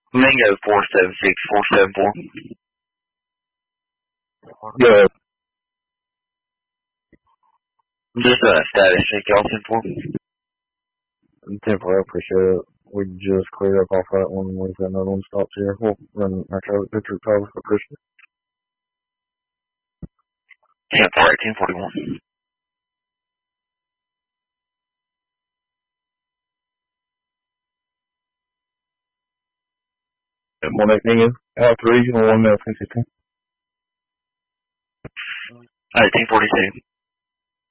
Mingo 476474. Yeah. Just a status check y'all sent for. 10-4, I appreciate it. We just cleared up off that one. We've got another one stopped here. We'll run our district calls for Christian. 10-4, 1841. One again. Out 3 and 1 now 52. 1842.